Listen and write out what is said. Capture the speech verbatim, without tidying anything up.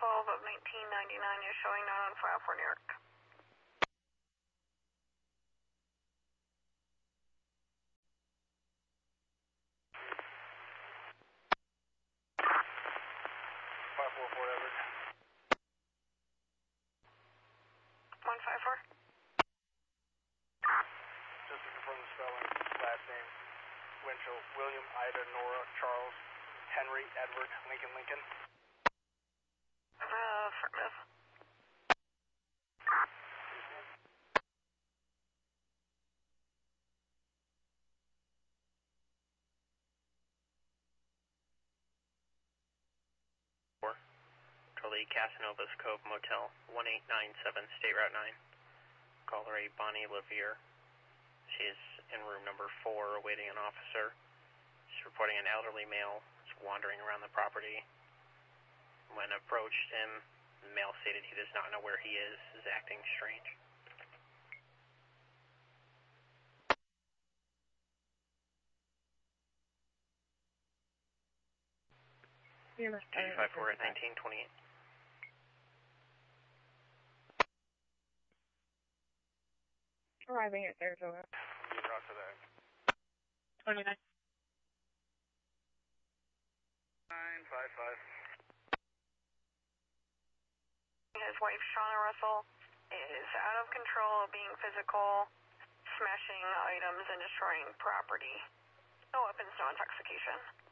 twelve of nineteen ninety-nine is showing not on file for New York. five four four Edward. one five four. Just to confirm the spelling, last name, Winchell, William, Ida, Nora, Charles, Henry, Edward, Lincoln, Lincoln. Uh, affirmative. Charlie, Casanova's Cove Motel, one eight nine seven, State Route nine. Caller A, Bonnie Lavier. She is in room number four, awaiting an officer. She's reporting an elderly male is wandering around the property. When approached him, the male stated he does not know where he is, is acting strange. two five four at nineteen twenty-eight. Arriving at Saratoga. Roger that. twenty-nine. nine five five. His wife, Shauna Russell, is out of control, being physical, smashing items and destroying property. No weapons, no intoxication.